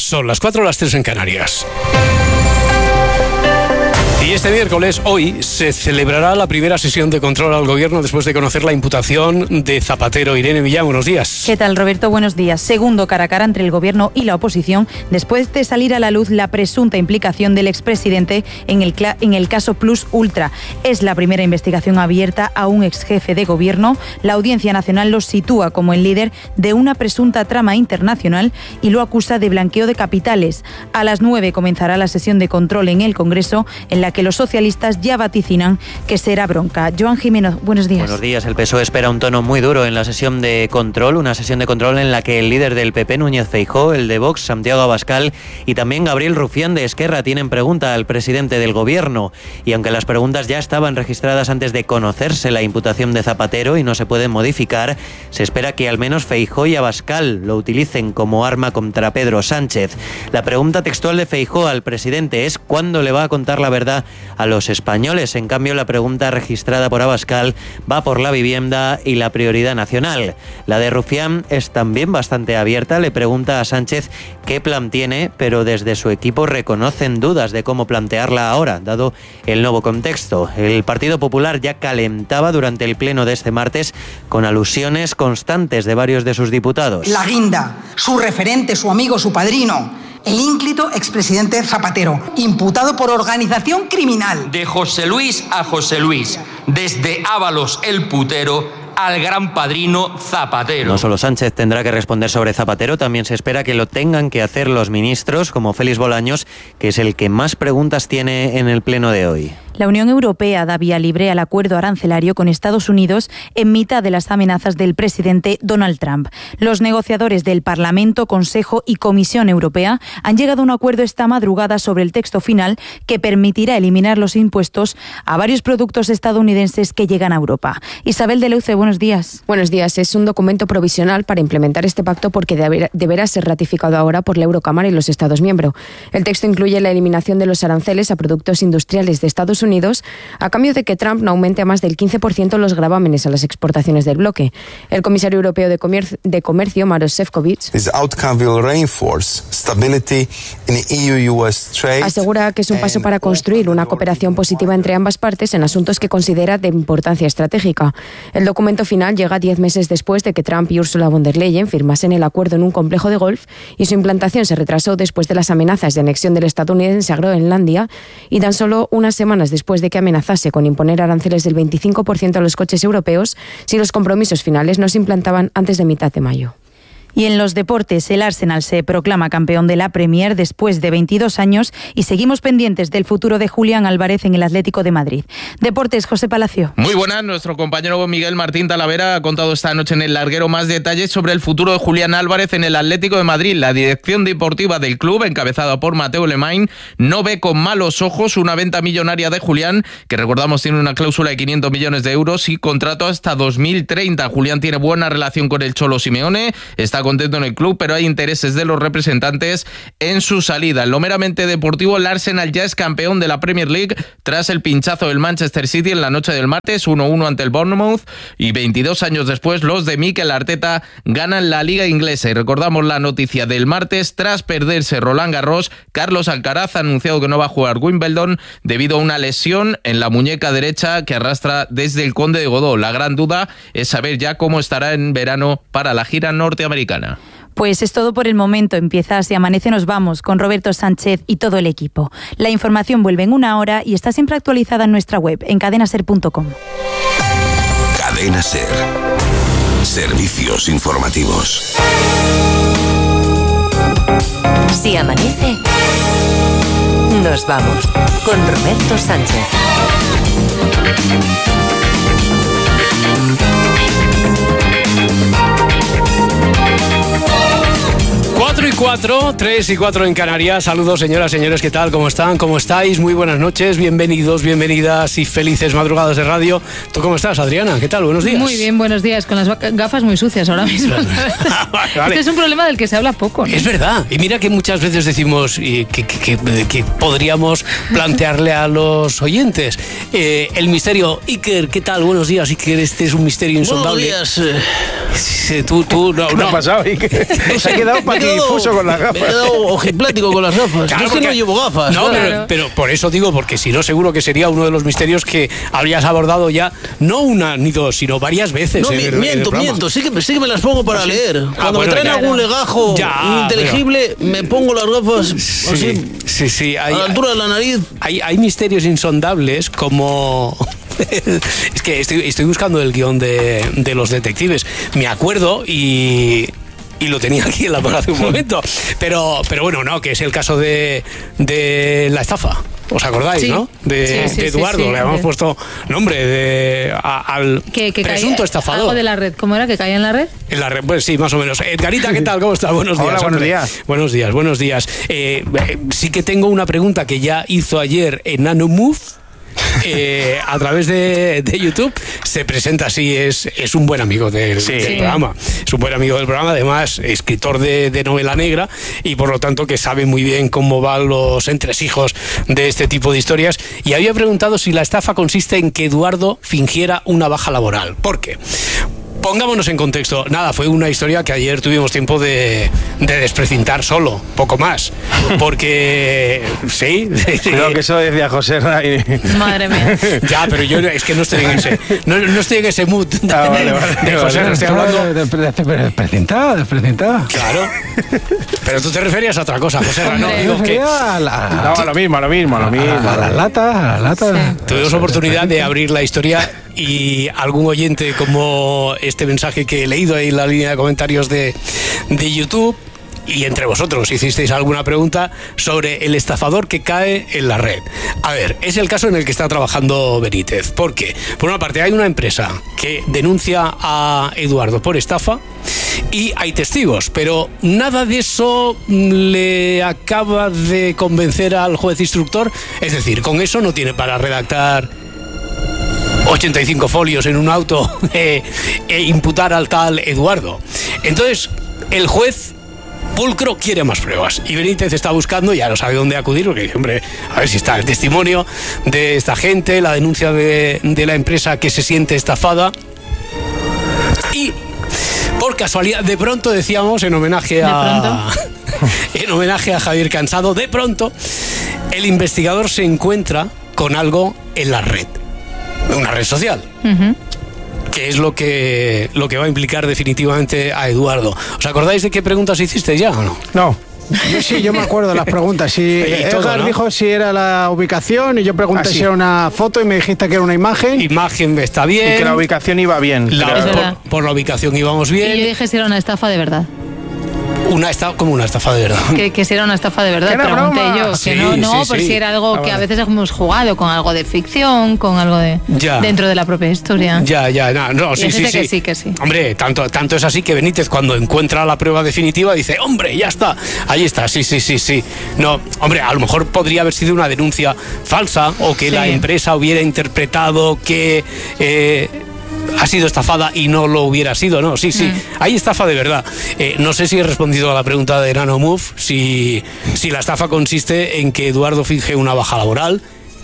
Son las 4, las 3 en Canarias. Y este miércoles, hoy, se celebrará la primera sesión de control al Gobierno después de conocer la imputación de Zapatero. Irene Millán, buenos días. ¿Qué tal, Roberto? Buenos días. Segundo cara a cara entre el Gobierno y la oposición, después de salir a la luz la presunta implicación del expresidente en el caso Plus Ultra. Es la primera investigación abierta a un exjefe de Gobierno. La Audiencia Nacional lo sitúa como el líder de una presunta trama internacional y lo acusa de blanqueo de capitales. A las 9 comenzará la sesión de control en el Congreso, en la que los socialistas ya vaticinan que será bronca. Joan Jimeno, buenos días. Buenos días. El PSOE espera un tono muy duro en la sesión de control, una sesión de control en la que el líder del PP, Núñez Feijóo, el de Vox, Santiago Abascal, y también Gabriel Rufián de Esquerra tienen pregunta al presidente del Gobierno. Y aunque las preguntas ya estaban registradas antes de conocerse la imputación de Zapatero y no se pueden modificar, se espera que al menos Feijóo y Abascal lo utilicen como arma contra Pedro Sánchez. La pregunta textual de Feijóo al presidente es ¿cuándo le va a contar la verdad a los españoles? En cambio, la pregunta registrada por Abascal va por la vivienda y la prioridad nacional. La de Rufián es también bastante abierta. Le pregunta a Sánchez qué plan tiene, pero desde su equipo reconocen dudas de cómo plantearla ahora, dado el nuevo contexto. El Partido Popular ya calentaba durante el pleno de este martes con alusiones constantes de varios de sus diputados. La guinda, su referente, su amigo, su padrino, el ínclito expresidente Zapatero, imputado por organización criminal. De José Luis a José Luis, desde Ábalos el putero al gran padrino Zapatero. No solo Sánchez tendrá que responder sobre Zapatero, también se espera que lo tengan que hacer los ministros, como Félix Bolaños, que es el que más preguntas tiene en el pleno de hoy. La Unión Europea da vía libre al acuerdo arancelario con Estados Unidos en mitad de las amenazas del presidente Donald Trump. Los negociadores del Parlamento, Consejo y Comisión Europea han llegado a un acuerdo esta madrugada sobre el texto final que permitirá eliminar los impuestos a varios productos estadounidenses que llegan a Europa. Isabel de Leuce, buenos días. Buenos días. Es un documento provisional para implementar este pacto porque deberá ser ratificado ahora por la Eurocámara y los Estados miembros. El texto incluye la eliminación de los aranceles a productos industriales de Estados Unidos a cambio de que Trump no aumente a más del 15% los gravámenes a las exportaciones del bloque. El comisario europeo de Comercio, Maroš Šefčovič, asegura que es un paso para construir una cooperación positiva entre ambas partes en asuntos que considera de importancia estratégica. El documento final llega 10 meses después de que Trump y Ursula von der Leyen firmasen el acuerdo en un complejo de golf y su implantación se retrasó después de las amenazas de anexión del estadounidense a Groenlandia y tan solo unas semanas después de que amenazase con imponer aranceles del 25% a los coches europeos si los compromisos finales no se implantaban antes de mitad de mayo. Y en los deportes, el Arsenal se proclama campeón de la Premier después de 22 años y seguimos pendientes del futuro de Julián Álvarez en el Atlético de Madrid. Deportes, José Palacio. Muy buenas, nuestro compañero Miguel Martín Talavera ha contado esta noche en El Larguero más detalles sobre el futuro de Julián Álvarez en el Atlético de Madrid. La dirección deportiva del club, encabezada por Mateo Lemain, no ve con malos ojos una venta millonaria de Julián, que recordamos tiene una cláusula de 500 millones de euros y contrato hasta 2030. Julián tiene buena relación con el Cholo Simeone, está contento en el club, pero hay intereses de los representantes en su salida. En lo meramente deportivo, el Arsenal ya es campeón de la Premier League tras el pinchazo del Manchester City en la noche del martes, 1-1 ante el Bournemouth, y 22 años después los de Mikel Arteta ganan la Liga Inglesa. Y recordamos la noticia del martes: tras perderse Roland Garros, Carlos Alcaraz ha anunciado que no va a jugar Wimbledon debido a una lesión en la muñeca derecha que arrastra desde el Conde de Godó. La gran duda es saber ya cómo estará en verano para la gira norteamericana. Pues es todo por el momento. Empieza Así Amanece, nos vamos con Roberto Sánchez y todo el equipo. La información vuelve en una hora y está siempre actualizada en nuestra web, en cadenaser.com. Cadena Ser. Servicios informativos. Si amanece, nos vamos con Roberto Sánchez. 4:04, 3:04 en Canarias. Saludos, señoras, señores, ¿qué tal? ¿Cómo están? ¿Cómo estáis? Muy buenas noches, bienvenidos, bienvenidas y felices madrugadas de radio. ¿Tú cómo estás, Adriana? ¿Qué tal? Buenos días. Muy bien, buenos días. Con las gafas muy sucias ahora mismo. Vale. Este es un problema del que se habla poco, ¿no? Es verdad. Y mira que muchas veces decimos que podríamos plantearle a los oyentes el misterio. Iker, ¿qué tal? Buenos días, Iker. Este es un misterio insondable. Buenos días. Tú no. ¿Qué ha pasado? Se ha quedado patidifuso con las gafas. Me he quedado ojiplático con las gafas. Claro, Yo es que no llevo gafas. No, claro. pero por eso digo, porque si no, seguro que sería uno de los misterios que habrías abordado ya, no una ni dos, sino varias veces. No, miento. Sí que me las pongo para leer. Cuando me traen algún legajo ininteligible, me pongo las gafas sí, a la altura de la nariz. Hay misterios insondables como... Es que estoy buscando el guión de los detectives. Me acuerdo y lo tenía aquí en la mano hace un momento. Pero bueno, no, que es el caso de la estafa. ¿Os acordáis, no? De Eduardo, le habíamos puesto nombre al presunto estafador. Algo de la red, ¿cómo era? ¿Que caía en la red? En la red, pues sí, más o menos. Edgarita, ¿qué tal? ¿Cómo estás? Buenos días. Hola, buenos días. Buenos días. Sí que tengo una pregunta que ya hizo ayer en NanoMove. A través de YouTube se presenta así, es un buen amigo del programa, es un buen amigo del programa, además escritor de novela negra y por lo tanto que sabe muy bien cómo van los entresijos de este tipo de historias, y había preguntado si la estafa consiste en que Eduardo fingiera una baja laboral. ¿Por qué? Pongámonos en contexto. Nada, fue una historia que ayer tuvimos tiempo de desprecintar solo, poco más. Porque sí. Creo que eso decía José Ray. Madre mía. Ya, pero yo es que no estoy en ese. No estoy en ese mood de José. No estoy hablando. Desprecintado. Claro. Pero tú te referías a otra cosa, José Ray. No, digo que. No, lo mismo. A las latas. Tuvimos oportunidad de abrir la historia. Y algún oyente, como este mensaje que he leído ahí en la línea de comentarios de YouTube, y entre vosotros hicisteis alguna pregunta sobre el estafador que cae en la red. A ver, es el caso en el que está trabajando Benítez. ¿Por qué? Por una parte, hay una empresa que denuncia a Eduardo por estafa y hay testigos, pero nada de eso le acaba de convencer al juez instructor. Es decir, con eso no tiene para redactar 85 folios en un auto e imputar al tal Eduardo. Entonces, el juez pulcro quiere más pruebas y Benítez está buscando, ya no sabe dónde acudir, porque dice, hombre, a ver si está el testimonio de esta gente, la denuncia de la empresa que se siente estafada. Y por casualidad, de pronto decíamos, en homenaje a Javier Cansado, de pronto el investigador se encuentra con algo en la red, una red social, que es lo que va a implicar definitivamente a Eduardo. ¿Os acordáis de qué preguntas hiciste ya o no? No. Yo me acuerdo de las preguntas. Edgar dijo si era la ubicación y yo pregunté si era una foto y me dijiste que era una imagen. Imagen está bien. Y que la ubicación iba bien. Por la ubicación íbamos bien. Y yo dije si era una estafa de verdad. Como una estafa de verdad. Que si era una estafa de verdad, pregunté yo. Sí, que no, por si era algo que a veces hemos jugado con algo de ficción, con algo de dentro de la propia historia. Que sí. Hombre, tanto es así que Benítez, cuando encuentra la prueba definitiva, dice, hombre, ya está, ahí está, sí. No, hombre, a lo mejor podría haber sido una denuncia falsa o que la empresa hubiera interpretado que ha sido estafada y no lo hubiera sido, ¿no? Sí, hay estafa de verdad. No sé si he respondido a la pregunta de NanoMove, si la estafa consiste en que Eduardo finge una baja laboral.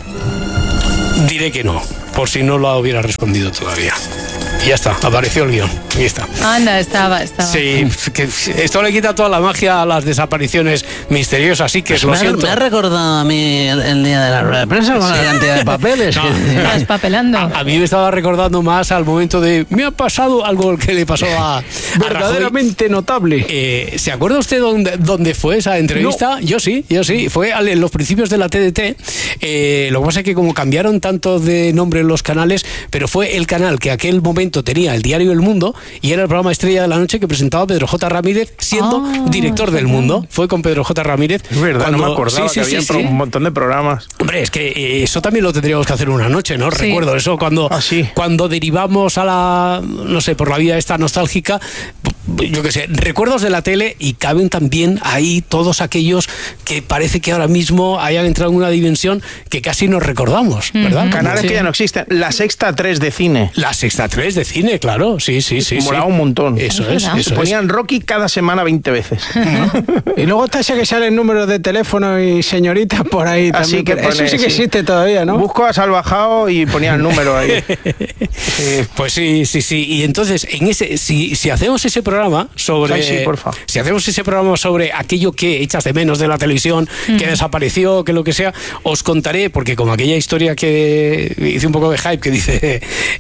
Diré que no, por si no lo hubiera respondido todavía. Y ya está, apareció el guión. Y está. Anda, estaba. Sí, que esto le quita toda la magia a las desapariciones misteriosas, así que pues lo siento. Me ha recordado a mí el día de la rueda de prensa con la cantidad de papeles. Estás papelando. A mí me estaba recordando más al momento de me ha pasado algo que le pasó a verdaderamente notable. ¿Se acuerda usted dónde fue esa entrevista? No. Yo sí. Fue en los principios de la TDT. Lo que pasa es que como cambiaron tanto de nombre en los canales, pero fue el canal que aquel momento tenía el diario El Mundo y era el programa estrella de la noche que presentaba Pedro J. Ramírez siendo director del Mundo. Fue con Pedro J. Ramírez. Es verdad, no me acordaba que había un montón de programas. Hombre, es que eso también lo tendríamos que hacer una noche, ¿no? Sí. Recuerdo eso cuando derivamos a la, no sé, por la vía esta nostálgica, yo qué sé, recuerdos de la tele, y caben también ahí todos aquellos que parece que ahora mismo hayan entrado en una dimensión que casi nos recordamos, ¿verdad? Canales que ya no existen. La Sexta 3 de cine. La Sexta 3 de cine, claro, sí. Molaba un montón. Eso es. Ponían Rocky cada semana 20 veces. Y luego está ese que sale el número de teléfono y señoritas por ahí también. Que pone, eso sí que existe todavía, ¿no? Busco a Salvajao y ponía el número ahí. Pues sí. Y entonces, si hacemos ese programa sobre... Sí, por favor. Si hacemos ese programa sobre aquello que echas de menos de la televisión, que desapareció, que lo que sea, os contaré, porque como aquella historia que hice un poco de hype, que dice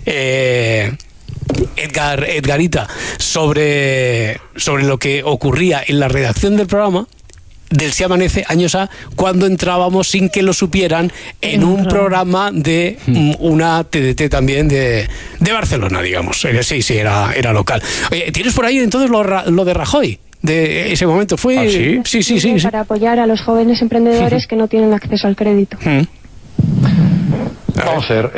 Edgarita, sobre lo que ocurría en la redacción del programa del Si Amanece, años A, cuando entrábamos sin que lo supieran en un programa de una TDT también de Barcelona, digamos. Sí, era local. Oye, ¿tienes por ahí entonces lo de Rajoy? De ese momento fue... ¿Ah, sí? Sí. Para apoyar a los jóvenes emprendedores que no tienen acceso al crédito. Vamos a ver,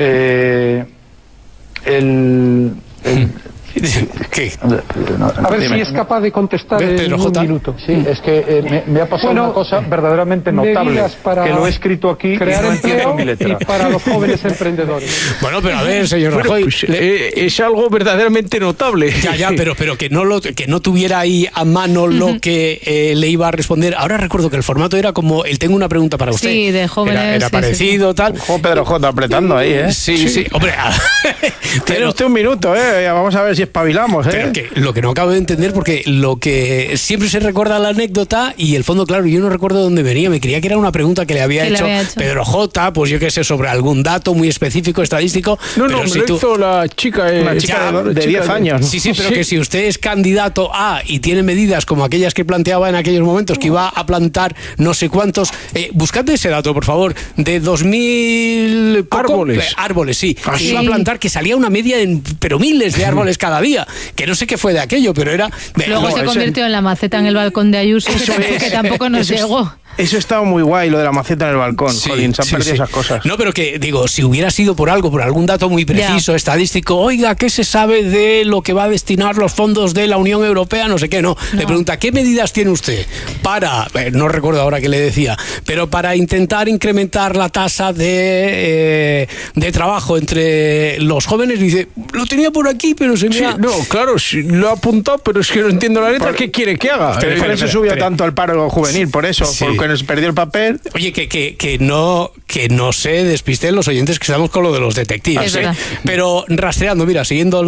¿Qué? A ver si es capaz de contestar en un minuto. Sí, es que me ha pasado una cosa verdaderamente notable, que lo he escrito aquí, crear y no entiendo mi letra. Y para los jóvenes emprendedores. Bueno, pero a ver, señor Rajoy, pues, es algo verdaderamente notable. Ya, pero que no tuviera ahí a mano lo que le iba a responder. Ahora recuerdo que el formato era como el tengo una pregunta para usted. Sí, de jóvenes. Era parecido, tal. Pedro J apretando ahí, ¿eh? Sí. Hombre, tiene usted un minuto, ¿eh? Vamos a ver si espabilamos, ¿eh? Pero que lo que no acabo de entender, porque lo que siempre se recuerda la anécdota y el fondo, claro, yo no recuerdo de dónde venía, me creía que era una pregunta que le había hecho Pedro J, pues yo qué sé, sobre algún dato muy específico, estadístico. No, me lo hizo la chica, de 10 años. Sí, pero que si usted es candidato a y tiene medidas como aquellas que planteaba en aquellos momentos, que iba a plantar no sé cuántos, buscad ese dato, por favor, de 2000 árboles, sí, que iba a plantar, que salía una media pero miles de árboles cada día, que no sé qué fue de aquello, pero era... Luego se convirtió en la maceta en el balcón de Ayuso, que tampoco nos llegó. Eso estaba muy guay, lo de la maceta en el balcón. Sí, Jolín, se han perdido esas cosas. No, pero que, digo, si hubiera sido por algún dato muy preciso, estadístico, oiga, ¿qué se sabe de lo que va a destinar los fondos de la Unión Europea? No sé qué, no. Le pregunta, ¿qué medidas tiene usted para, no recuerdo ahora qué le decía, pero para intentar incrementar la tasa de trabajo entre los jóvenes? Dice, lo tenía por aquí, pero se me ha... No, claro, sí, lo ha apuntado, pero es que no entiendo la letra. ¿Qué quiere que haga? Por eso subió tanto el paro juvenil, por eso, porque nos perdió el papel. Oye, que no se despisten los oyentes, que estamos con lo de los detectives. Pero rastreando, mira, siguiendo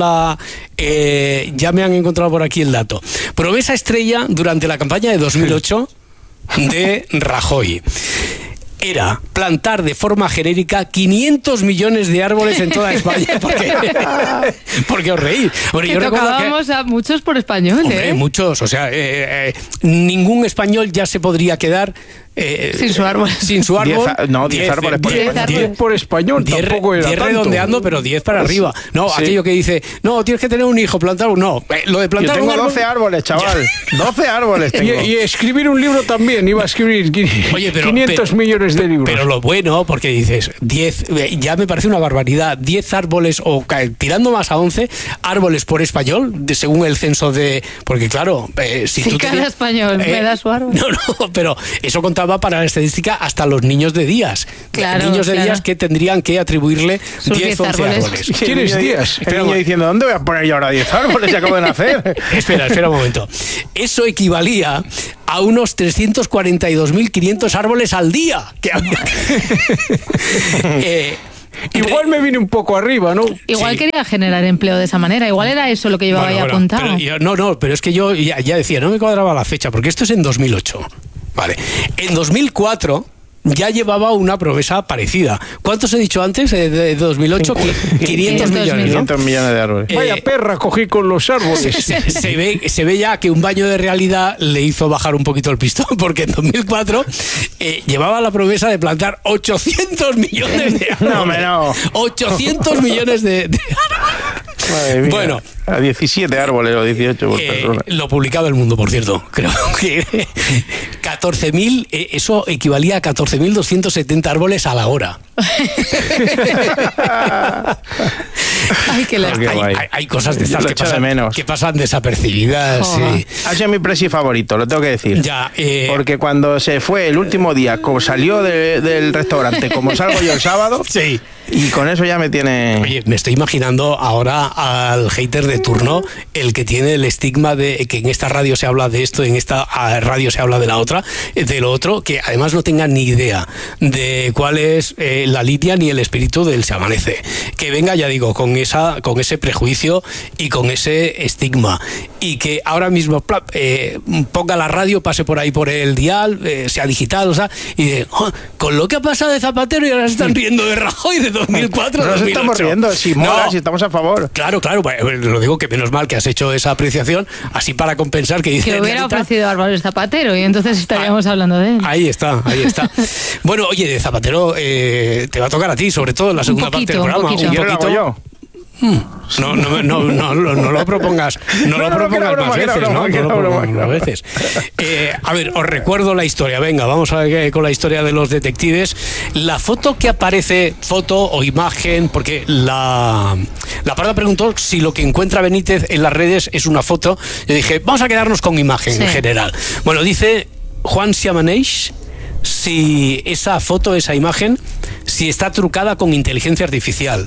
ya me han encontrado por aquí el dato. Promesa estrella durante la campaña de 2008 de Rajoy era plantar de forma genérica 500 millones de árboles en toda España. Porque os reís. Bueno, yo tocábamos a muchos por español. Hombre, muchos. O sea, ningún español ya se podría quedar sin su árbol. 10 árboles por español. 10 por español, tampoco era 10 redondeando, pero 10 para arriba. No, aquello que dice, no, tienes que tener un hijo, plantar un... No, lo de plantar yo tengo un 12 árboles, chaval. 12 árboles tengo. Y escribir un libro también, iba a escribir 500 millones de libros. Pero lo bueno, porque dices, 10, ya me parece una barbaridad, 10 árboles, o tirando más a 11 árboles por español, según el censo de... Porque claro, si tú cada español me da su árbol. No, pero eso contaba para la estadística hasta los niños de Díaz. Niños de Díaz que tendrían que atribuirle 10, 11 árboles. ¿Quieres Díaz? El niño diciendo, ¿dónde voy a poner yo ahora 10 árboles? Ya acabo de nacer. Espera un momento. Eso equivalía a unos 342.500 árboles al día que había. Igual me vine un poco arriba, ¿no? Igual quería generar empleo de esa manera. Igual era eso lo que llevaba ahí apuntado. Pero es que yo ya decía, no me cuadraba la fecha, porque esto es en 2008. Vale. En 2004 ya llevaba una promesa parecida. ¿Cuántos he dicho antes? De 2008, 500 millones. 500 millones de árboles. Vaya perra cogí con los árboles. Se ve ya que un baño de realidad le hizo bajar un poquito el pistón, porque en 2004 llevaba la promesa de plantar 800 millones de árboles. No. 800 millones de árboles. Madre mía. Bueno, a 17 árboles o 18 por persona. Lo publicaba El Mundo, por cierto. Creo que 14.000, eso equivalía a 14.270 árboles a la hora. Ay, qué hay cosas de estas que pasan desapercibidas. Sí. Ha sido mi presi favorito, lo tengo que decir. Ya, porque cuando se fue el último día, como salió del restaurante, como salgo yo el sábado, sí. Y con eso ya me tiene... Oye, me estoy imaginando ahora al hater de turno, el que tiene el estigma de que en esta radio se habla de esto, en esta radio se habla de la otra, de lo otro, que además no tenga ni idea de cuál es la línea ni el espíritu del Se Amanece. Que venga, ya digo, con ese prejuicio y con ese estigma. Y que ahora mismo ponga la radio, pase por ahí por el dial, sea digital, o sea, y de, con lo que ha pasado de Zapatero y ahora se están riendo de Rajoy de 2004, no 2008. Nos estamos riendo, si mola, si estamos a favor. Claro, lo digo que menos mal que has hecho esa apreciación, así para compensar que dice... Que hubiera ofrecido a Álvaro Zapatero y entonces estaríamos hablando de él. Ahí está. Bueno, oye, de Zapatero te va a tocar a ti, sobre todo en la segunda parte del programa. Un poquito. Yo. No lo propongas. No lo propongas más veces, ¿no? No lo propongas más veces. A ver, os recuerdo la historia. Venga, vamos a ver con la historia de los detectives. La foto que aparece, foto o imagen, porque la Parda preguntó si lo que encuentra Benítez en las redes es una foto. Yo dije, vamos a quedarnos con imagen en general. Bueno, dice Juan Siamaneix si esa foto, esa imagen, si está trucada con inteligencia artificial.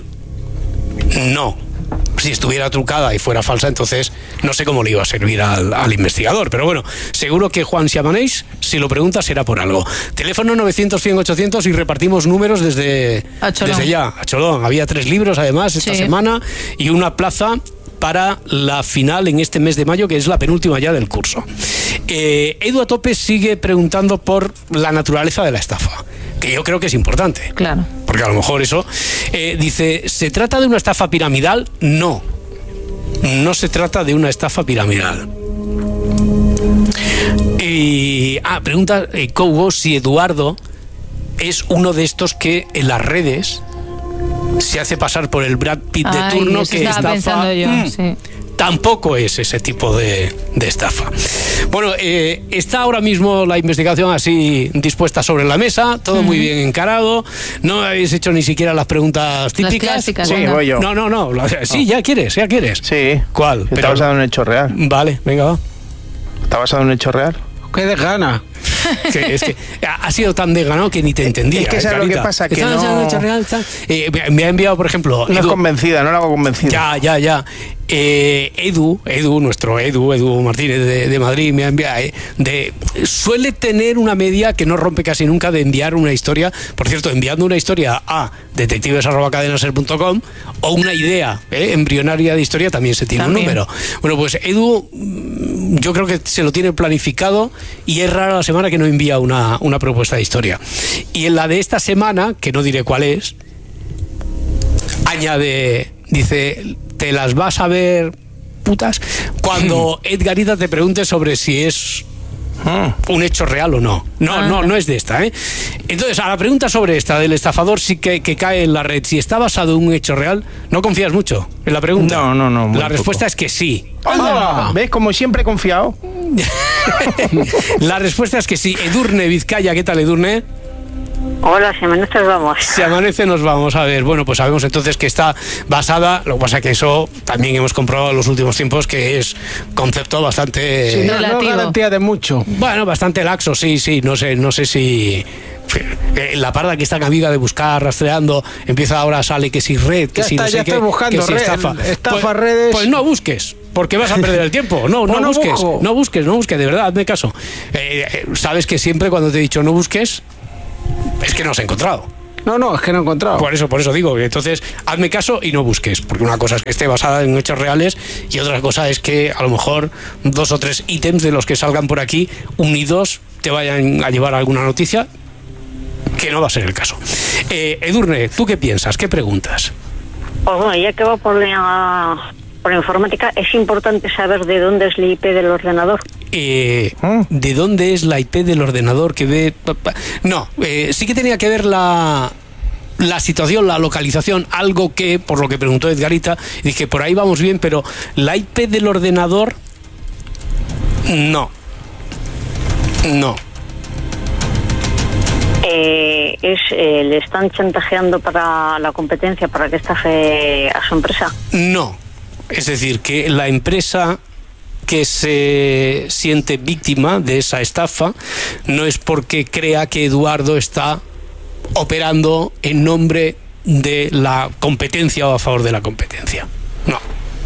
No. Si estuviera trucada y fuera falsa, entonces no sé cómo le iba a servir al investigador. Pero bueno, seguro que Juan Siamaneix, si lo pregunta, será por algo. Teléfono 900-100-800 y repartimos números desde ya. A Cholón. Había 3 libros, además, esta semana, y una plaza para la final en este mes de mayo, que es la penúltima ya del curso. Edu a tope sigue preguntando por la naturaleza de la estafa, que yo creo que es importante. Claro. Porque a lo mejor eso... dice, ¿se trata de una estafa piramidal? No se trata de una estafa piramidal. Pregunta Cougo si Eduardo es uno de estos que en las redes se hace pasar por el Brad Pitt de turno que estafa. Sí. Tampoco es ese tipo de estafa. Bueno, está ahora mismo la investigación así dispuesta sobre la mesa, todo muy bien encarado. No habéis hecho ni siquiera las preguntas típicas. Las clásicas, sí, voy yo. No. Sí, ya quieres. Sí. ¿Cuál? Está basado en un hecho real. Vale, venga, va. ¿Está basado en un hecho real? ¡Qué desgana! Es que ha sido tan desganado que ni te entendía. Es que ¿sabes lo que pasa? Que no... me ha enviado, por ejemplo... No es convencida, no la hago convencida. Ya. Edu, nuestro Edu Martínez de Madrid, me ha enviado... suele tener una media que no rompe casi nunca de enviar una historia. Por cierto, enviando una historia a detectives@cadenaser.com o una idea embrionaria de historia también se tiene un número. Bueno, pues Edu, yo creo que se lo tiene planificado y es rara la semana que no envía una propuesta de historia. Y en la de esta semana, que no diré cuál es, añade, dice, te las vas a ver putas cuando Edgarita te pregunte sobre si es un hecho real o no. No es de esta, Entonces, a la pregunta sobre esta del estafador sí que cae en la red, si está basado en un hecho real, ¿no confías mucho en la pregunta? No. La respuesta es que sí. ¿Ves? Como siempre he confiado. La respuesta es que sí. Edurne Vizcaya, ¿qué tal, Edurne? Hola, si amanece nos vamos. Si amanece nos vamos. A ver, bueno, pues sabemos entonces que está basada, lo que pasa que eso también hemos comprobado en los últimos tiempos que es concepto bastante... Sí, no garantía de mucho. Bueno, bastante laxo, sí, no sé si... La Parda, que está en amiga de buscar, rastreando, empieza ahora, sale que si red, que si no sé qué, buscando que si estafa. Estafa redes. Pues no busques, porque vas a perder el tiempo. No busques, de verdad, hazme caso. Sabes que siempre cuando te he dicho no busques, es que no has encontrado. No, es que no he encontrado. Por eso digo, entonces hazme caso y no busques, porque una cosa es que esté basada en hechos reales y otra cosa es que a lo mejor 2 o 3 ítems de los que salgan por aquí unidos te vayan a llevar a alguna noticia, que no va a ser el caso. Edurne, ¿tú qué piensas? ¿Qué preguntas? Pues bueno, ya que va por informática, es importante saber de dónde es la IP del ordenador. ¿De dónde es la IP del ordenador que ve? No, sí que tenía que ver la situación, la localización, algo que, por lo que preguntó Edgarita, dije, por ahí vamos bien, pero la IP del ordenador, no. ¿Le están chantajeando para la competencia para que estafe a su empresa? No, es decir, que la empresa que se siente víctima de esa estafa no es porque crea que Eduardo está operando en nombre de la competencia o a favor de la competencia. No.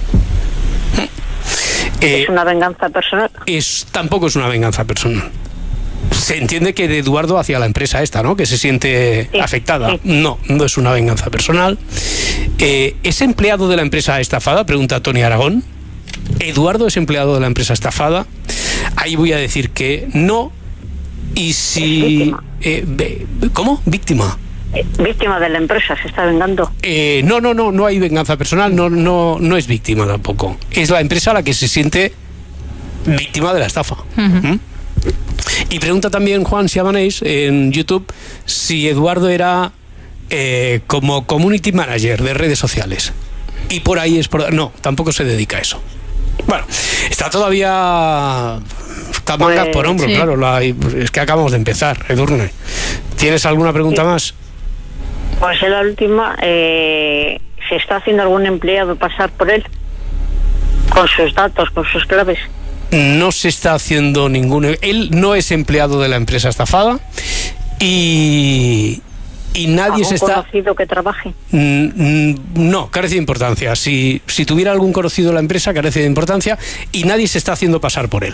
¿Es una venganza personal? Tampoco es una venganza personal. Se entiende que de Eduardo hacia la empresa esta, ¿no? Que se siente afectada. Sí. No es una venganza personal. ¿Es empleado de la empresa estafada? Pregunta Tony Aragón. ¿Eduardo es empleado de la empresa estafada? Ahí voy a decir que no. Y si... ¿Cómo? ¿Víctima? Víctima de la empresa, se está vengando. No hay venganza personal, no es víctima tampoco. Es la empresa la que se siente víctima de la estafa. Uh-huh. Y pregunta también Juan Siamanés en YouTube si Eduardo era como community manager de redes sociales. Y por ahí no, tampoco se dedica a eso. Bueno, está todavía... Está mangas por hombro, sí. Claro, es que acabamos de empezar, Edurne. ¿Tienes alguna pregunta más? Pues en la última, ¿se está haciendo algún empleado pasar por él? Con sus datos, con sus claves. No se está haciendo él no es empleado de la empresa estafada y nadie se está... ¿Algún conocido que trabaje? No, carece de importancia. Si tuviera algún conocido de la empresa, carece de importancia y nadie se está haciendo pasar por él.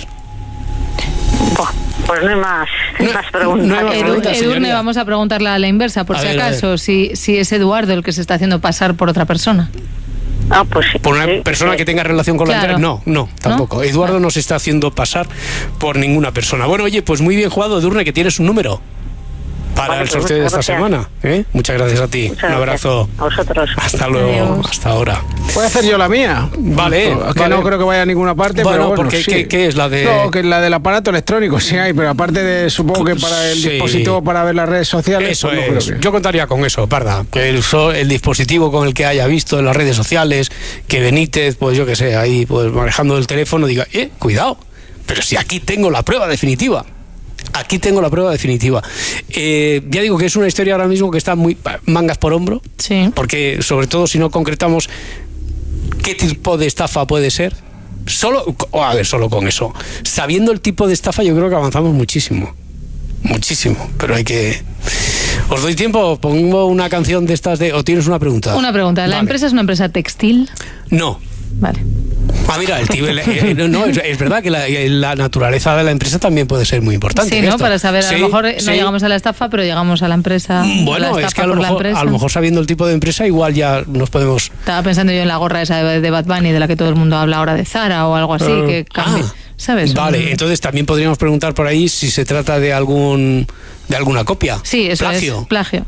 Pues no hay más preguntas. No hay más preguntas, Edurne, vamos a preguntarle a la inversa, por si acaso, si es Eduardo el que se está haciendo pasar por otra persona. Pues sí. ¿Por una persona que tenga relación con la empresa? No, tampoco. ¿No? Eduardo no se está haciendo pasar por ninguna persona. Bueno, oye, pues muy bien jugado, Edurne, que tienes un número para el sorteo de esta semana. Muchas gracias a ti. Un abrazo. A vosotros. Hasta luego. Adiós. Hasta ahora. ¿Puedo hacer yo la mía? Vale. Que no creo que vaya a ninguna parte. Bueno, pero porque sí. ¿qué es la de...? No, que es la del aparato electrónico, sí hay, pero aparte de, supongo que para el dispositivo para ver las redes sociales... Eso pues no yo contaría con eso, Parda. Que el dispositivo con el que haya visto en las redes sociales, que Benítez, pues yo que sé, ahí pues manejando el teléfono, diga, cuidado, pero si aquí tengo la prueba definitiva. Aquí tengo la prueba definitiva. Ya digo que es una historia ahora mismo que está muy mangas por hombro, sí. Porque sobre todo si no concretamos qué tipo de estafa puede ser, solo con eso, sabiendo el tipo de estafa, yo creo que avanzamos muchísimo, pero hay que... ¿Os doy tiempo? Pongo una canción de estas ¿o tienes una pregunta? Una pregunta. ¿La empresa es una empresa textil? No. Vale. Mira, es verdad que la naturaleza de la empresa también puede ser muy importante. Sí, ¿no? Para saber, a lo mejor no llegamos a la estafa, pero llegamos a la empresa. Bueno, es que a lo mejor sabiendo el tipo de empresa, igual ya nos podemos... Estaba pensando yo en la gorra esa de Bad Bunny, de la que todo el mundo habla ahora, de Zara o algo así, que cambie. ¿Sabes? Vale, entonces también podríamos preguntar por ahí si se trata de alguna copia. Sí, eso plagio. Es plagio.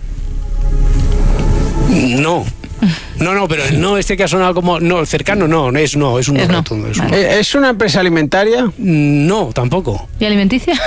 No, pero este que ha sonado como cercano no es un rotundo. ¿Es una empresa alimentaria? No, tampoco. ¿Y alimenticia?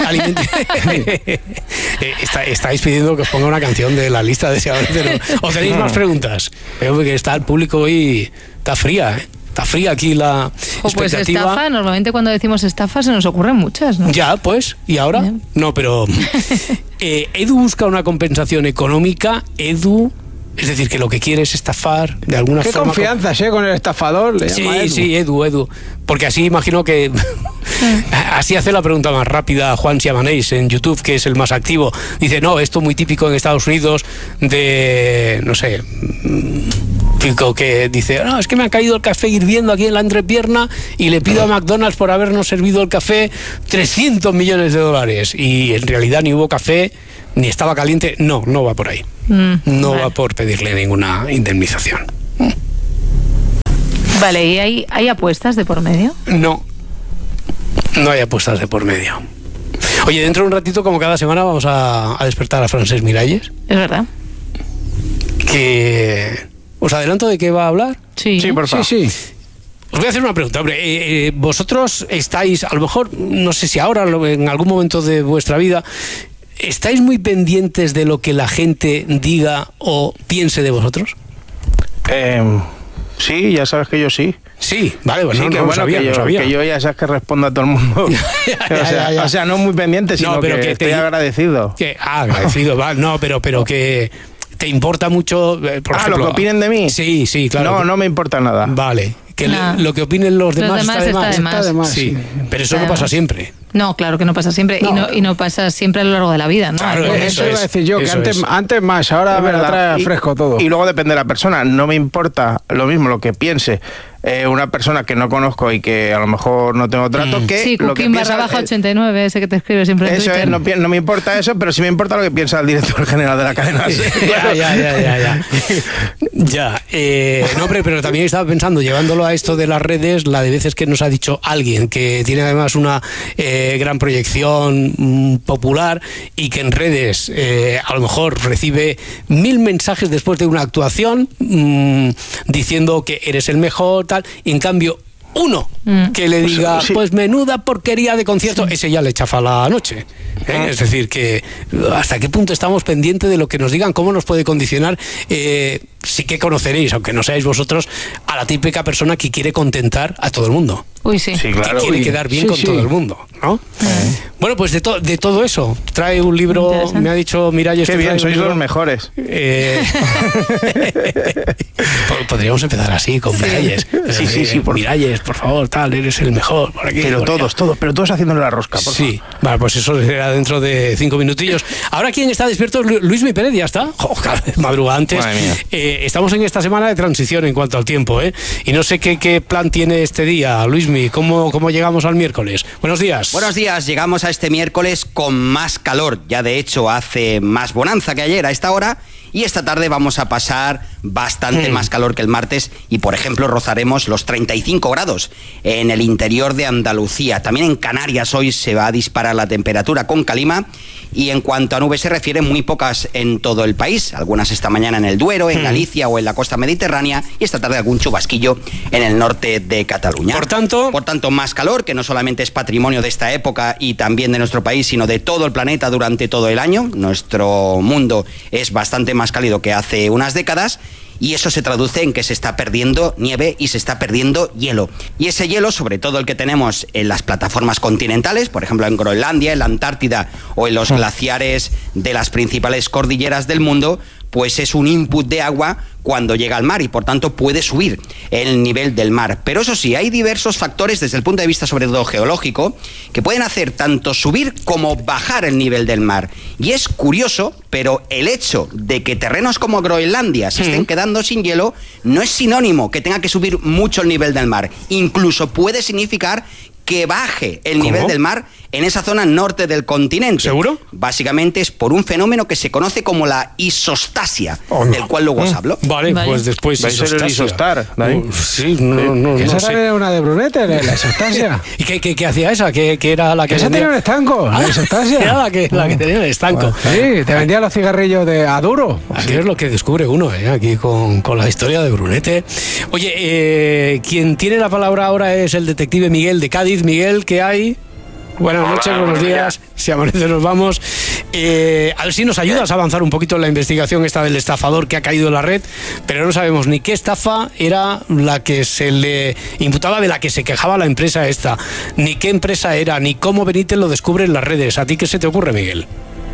Estáis pidiendo que os ponga una canción de la lista deseable. ¿O tenéis más preguntas? Veo que está el público hoy, está fría, Está fría aquí la expectativa. Pues estafa, normalmente cuando decimos estafa se nos ocurren muchas, ¿no? Ya, pues, ¿y ahora? Bien. No, pero Edu busca una compensación económica, es decir, que lo que quiere es estafar de alguna forma. Qué confianza, con el estafador. Sí, Edu. Porque así imagino que así hace la pregunta más rápida Juan Siamanés en YouTube, que es el más activo. Dice, no, esto muy típico en Estados Unidos de, no sé, que dice, no, es que me ha caído el café hirviendo aquí en la entrepierna y le pido a McDonald's por habernos servido el café $300 millones y en realidad ni hubo café ni estaba caliente. No va por ahí. No va por pedirle ninguna indemnización. Vale, ¿y hay apuestas de por medio? No hay apuestas de por medio. Oye, dentro de un ratito, como cada semana, vamos a despertar a Francesc Miralles. Es verdad. Que... ¿Os adelanto de qué va a hablar? Sí, por favor. Sí. Os voy a hacer una pregunta. Hombre, vosotros estáis, a lo mejor, no sé si ahora, en algún momento de vuestra vida, ¿estáis muy pendientes de lo que la gente diga o piense de vosotros? Sí, ya sabes que yo sí. Sí, vale, bueno, sí, que bueno, que yo ya sabes que respondo a todo el mundo. O sea, no muy pendiente, sino pero que estoy agradecido. Agradecido, va, no, pero que te importa mucho, por ejemplo, lo que opinen de mí. Sí, claro. No me importa nada. Vale, que lo que opinen los demás está de más. Sí, pero eso no pasa siempre. No, claro que no pasa siempre y no pasa siempre a lo largo de la vida, ¿no? Claro, eso iba a decir yo, que antes más, ahora me la trae fresco todo. Y luego depende de la persona, no me importa lo mismo lo que piense una persona que no conozco y que a lo mejor no tengo trato que sí, lo que piensa... Sí, Cooking_89, ese que te escribe siempre en Twitter. Eso es, no me importa eso, pero sí me importa lo que piensa el director general de la cadena. Ya. No, pero también estaba pensando, llevándolo a esto de las redes, la de veces que nos ha dicho alguien que tiene además una gran proyección popular y que en redes a lo mejor recibe 1000 mensajes después de una actuación diciendo que eres el mejor, tal, y en cambio uno que le diga pues menuda porquería de concierto, ese ya le chafa la noche. Es decir, que hasta qué punto estamos pendientes de lo que nos digan, cómo nos puede condicionar. Sí que conoceréis, aunque no seáis vosotros, a la típica persona que quiere contentar a todo el mundo. Uy, sí. Claro, que quiere quedar bien con todo el mundo, ¿no? Bueno, pues de todo eso trae un libro, me ha dicho Miralles. Qué bien, sois los mejores. Podríamos empezar así con Miralles. Sí, Miralles, por favor, tal, eres el mejor. Por aquí, pero todos haciéndole la rosca, por favor. Sí, vale, pues eso será dentro de 5 minutillos. Ahora, ¿quién está despierto? Luismi Pérez, ya está. Madruga antes. Madre mía. Estamos en esta semana de transición en cuanto al tiempo, y no sé qué plan tiene este día, Luismi. ¿Cómo llegamos al miércoles? Buenos días. Buenos días, llegamos a este miércoles con más calor. Ya de hecho hace más bonanza que ayer a esta hora. Y esta tarde vamos a pasar bastante más calor que el martes y, por ejemplo, rozaremos los 35 grados en el interior de Andalucía. También en Canarias hoy se va a disparar la temperatura con calima y en cuanto a nubes se refiere, muy pocas en todo el país. Algunas esta mañana en el Duero, en Galicia o en la costa mediterránea y esta tarde algún chubasquillo en el norte de Cataluña. Por tanto, más calor, que no solamente es patrimonio de esta época y también de nuestro país, sino de todo el planeta durante todo el año. Nuestro mundo es bastante más cálido que hace unas décadas y eso se traduce en que se está perdiendo nieve y se está perdiendo hielo. Y ese hielo, sobre todo el que tenemos en las plataformas continentales, por ejemplo en Groenlandia, en la Antártida o en los glaciares de las principales cordilleras del mundo, pues es un input de agua cuando llega al mar y por tanto puede subir el nivel del mar. Pero eso sí, hay diversos factores desde el punto de vista sobre todo geológico que pueden hacer tanto subir como bajar el nivel del mar. Y es curioso, pero el hecho de que terrenos como Groenlandia se estén quedando sin hielo no es sinónimo que tenga que subir mucho el nivel del mar. Incluso puede significar que baje el nivel del mar en esa zona norte del continente. ¿Seguro? Básicamente es por un fenómeno que se conoce como la isostasia, del cual luego os hablo. Vale, pues después isostar. Sí, no esa sé. era una de Brunete, la isostasia. ¿Y qué hacía esa? ¿Qué era la que esa tenía un estanco, la isostasia. Era la que tenía el estanco. Sí, te vendía los cigarrillos a duro. Aquí es lo que descubre uno, aquí con la historia de Brunete. Oye, quien tiene la palabra ahora es el detective Miguel de Cádiz. Miguel, ¿qué hay? Buenas noches, buenos días. Si amanece nos vamos. A ver si nos ayudas a avanzar un poquito en la investigación esta del estafador que ha caído en la red, pero no sabemos ni qué estafa era la que se le imputaba, de la que se quejaba la empresa esta, ni qué empresa era, ni cómo Benítez lo descubre en las redes. ¿A ti qué se te ocurre, Miguel?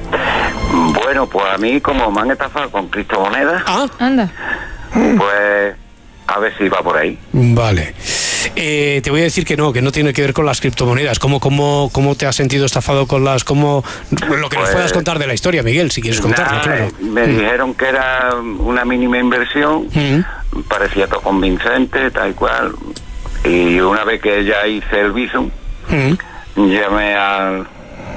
Bueno, pues a mí como me han estafado con criptomonedas, anda, pues a ver si va por ahí. Vale. Te voy a decir que no tiene que ver con las criptomonedas. ¿Cómo te has sentido estafado con las... lo que nos puedas contar de la historia, Miguel, si quieres contarlo, claro. Me dijeron que era una mínima inversión, parecía todo convincente, tal cual, y una vez que ya hice el Bizum, llamé al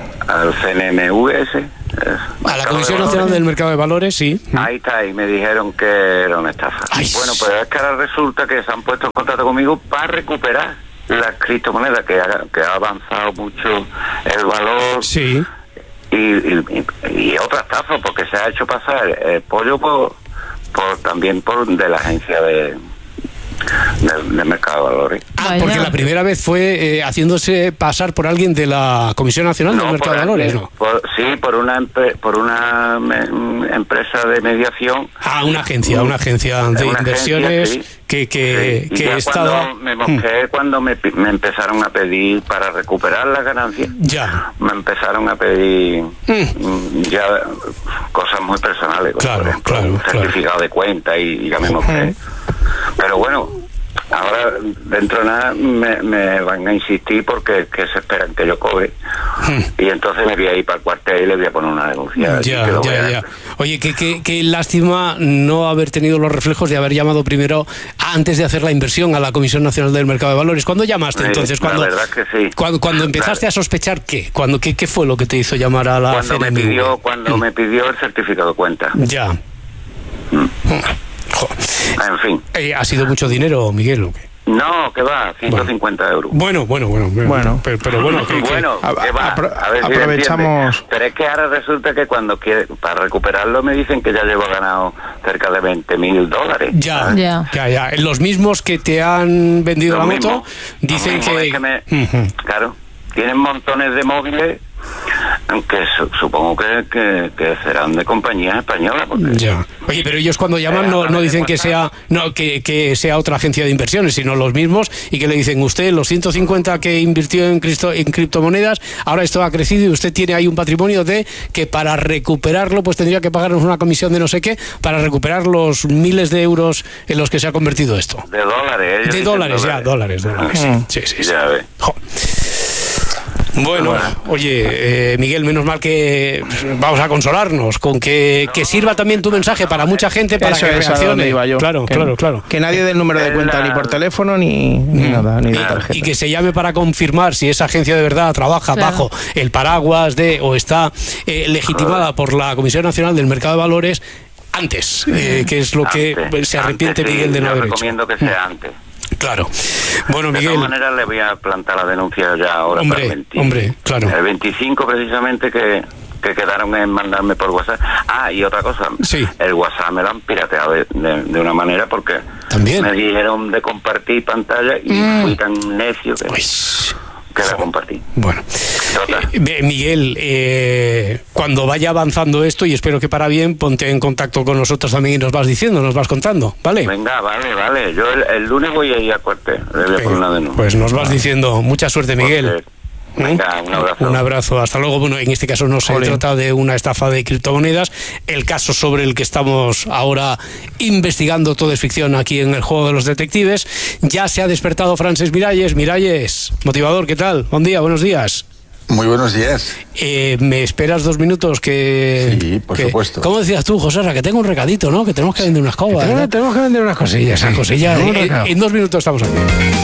CNMVS, a la Comisión Nacional del Mercado de Valores, sí. Ahí está, y me dijeron que era una estafa. Bueno, pues es que ahora resulta que se han puesto en contacto conmigo para recuperar las criptomonedas, que ha avanzado mucho el valor. Sí. Y otra estafa, porque se ha hecho pasar el pollo también por de la agencia del mercado de valores. Porque la primera vez fue haciéndose pasar por alguien de la Comisión Nacional del Mercado de Valores, ¿no? Por una empresa de mediación. Una agencia de inversiones que estaba... Me mosqué cuando me empezaron a pedir para recuperar las ganancias. Ya. Me empezaron a pedir ya cosas muy personales, por ejemplo, un certificado de cuenta y ya me mosqué. Pero bueno, ahora dentro de nada me van a insistir porque se esperan que yo cobre y entonces me voy a ir para el cuartel y le voy a poner una denuncia. Ya. Oye, qué lástima no haber tenido los reflejos de haber llamado primero antes de hacer la inversión a la Comisión Nacional del Mercado de Valores. ¿Cuándo llamaste entonces? La verdad que sí. Cuando empezaste a sospechar, ¿qué? ¿Qué fue lo que te hizo llamar a la CNMV? Cuando me pidió el certificado de cuenta. Ya. En fin. ¿Ha sido mucho dinero, Miguel, o qué? No, que va, 150 euros. Bueno. Pero bueno, aprovechamos. Pero es que ahora resulta que cuando para recuperarlo me dicen que ya llevo ganado cerca de $20,000. Ya. Los mismos que te han vendido la moto dicen claro, tienen montones de móviles que supongo que serán de compañías españolas. Ya. Oye, pero ellos cuando llaman no dicen que sea otra agencia de inversiones, sino los mismos, y que le dicen, usted los 150 que invirtió en criptomonedas, ahora esto ha crecido y usted tiene ahí un patrimonio de que para recuperarlo pues tendría que pagarnos una comisión de no sé qué para recuperar los miles de euros en los que se ha convertido esto. De dólares. De dólares. Sí. Ya ves. Bueno, oye, Miguel, menos mal que vamos a consolarnos con que sirva también tu mensaje para mucha gente, para que reaccione. Iba yo. Claro. Que nadie dé el número de cuenta ni por teléfono ni nada, ni de tarjeta. Y que se llame para confirmar si esa agencia de verdad trabaja bajo el paraguas o está legitimada por la Comisión Nacional del Mercado de Valores antes, que es lo que se arrepiente Miguel de no haber hecho. Recomiendo que sea antes. Claro. Bueno, Miguel. De todas maneras le voy a plantar la denuncia ya ahora. Hombre, claro. El 25 precisamente que quedaron en mandarme por WhatsApp. Y otra cosa. Sí. El WhatsApp me lo han pirateado de una manera porque ¿también? Me dijeron de compartir pantalla y fui tan necio que la compartí. Bueno. Miguel, cuando vaya avanzando esto, y espero que para bien, ponte en contacto con nosotros también y nos vas diciendo, nos vas contando, ¿vale? Venga, vale. Yo el lunes voy a ir a cuartel, le voy a poner una denuncia. Pues nos vas diciendo. Mucha suerte, Miguel. Venga, un abrazo. Un abrazo, hasta luego. Bueno, en este caso no se trata de una estafa de criptomonedas. El caso sobre el que estamos ahora investigando todo es ficción aquí en el Juego de los Detectives. Ya se ha despertado Francesc Miralles. Miralles, motivador, ¿qué tal? Buen día, buenos días. Muy buenos días. ¿Me esperas 2 minutos? Sí, por supuesto. ¿Cómo decías tú, José? Que tengo un recadito, ¿no? Que tenemos que vender unas cobas. Tenemos que vender unas cosillas. En 2 minutos estamos aquí.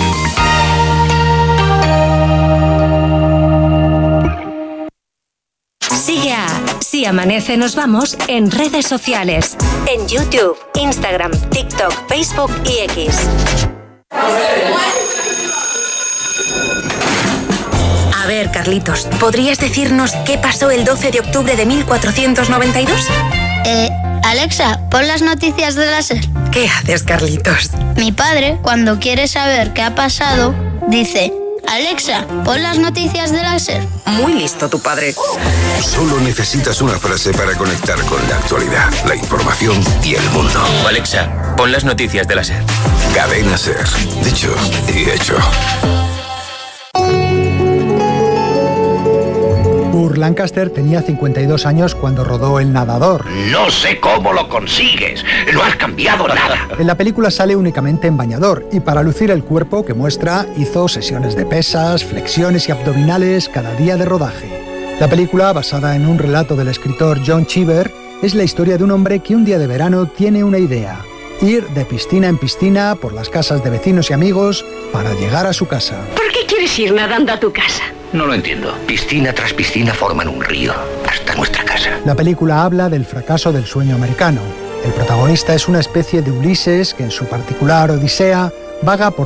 Sigue a Si Amanece Nos Vamos en redes sociales. En YouTube, Instagram, TikTok, Facebook y X. A ver, Carlitos, ¿podrías decirnos qué pasó el 12 de octubre de 1492? Alexa, pon las noticias de la SER. ¿Qué haces, Carlitos? Mi padre, cuando quiere saber qué ha pasado, dice: Alexa, pon las noticias de la SER. Muy listo tu padre. Solo necesitas una frase para conectar con la actualidad, la información y el mundo. Alexa, pon las noticias de la SER. Cadena SER. Dicho y hecho. Burt Lancaster tenía 52 años cuando rodó El Nadador. No sé cómo lo consigues, no has cambiado nada. En la película sale únicamente en bañador y para lucir el cuerpo que muestra hizo sesiones de pesas, flexiones y abdominales cada día de rodaje. La película, basada en un relato del escritor John Cheever, es la historia de un hombre que un día de verano tiene una idea: ir de piscina en piscina por las casas de vecinos y amigos para llegar a su casa. ¿Por qué quieres ir nadando a tu casa? No lo entiendo. Piscina tras piscina forman un río hasta nuestra casa. La película habla del fracaso del sueño americano. El protagonista es una especie de Ulises que en su particular odisea vaga por